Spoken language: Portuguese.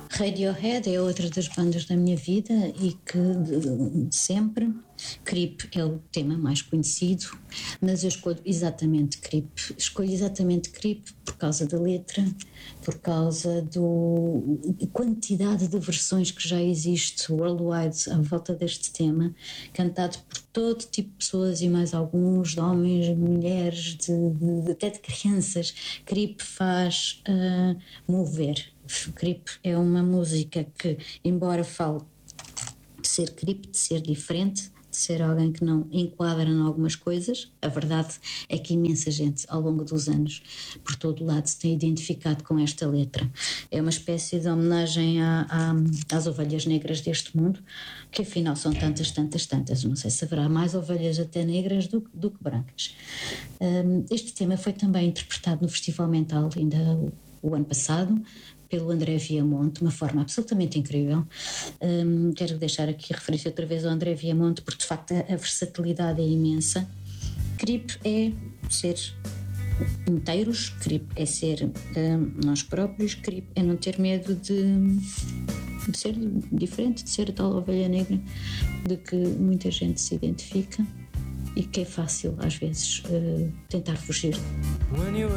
Radiohead é outra das bandas da minha vida e que de sempre. Creep é o tema mais conhecido, mas eu escolho exatamente Creep. Escolho exatamente Creep por causa da letra, por causa da quantidade de versões que já existe worldwide à volta deste tema, cantado por todo tipo de pessoas e mais alguns, de homens, mulheres, até de crianças. Creep faz mover. Creep é uma música que, embora fale de ser creep, de ser diferente, de ser alguém que não enquadra em algumas coisas, a verdade é que imensa gente ao longo dos anos por todo o lado se tem identificado com esta letra. É uma espécie de homenagem às ovelhas negras deste mundo, que afinal são tantas, não sei se haverá mais ovelhas até negras do que brancas. Este tema foi também interpretado no Festival Mental ainda o ano passado, pelo André Viamonte, de uma forma absolutamente incrível. Quero deixar aqui referência outra vez ao André Viamonte, porque de facto a versatilidade é imensa. Creep é ser inteiros, creep é ser nós próprios, creep é não ter medo de ser diferente, de ser a tal ovelha negra de que muita gente se identifica e que é fácil às vezes tentar fugir. When you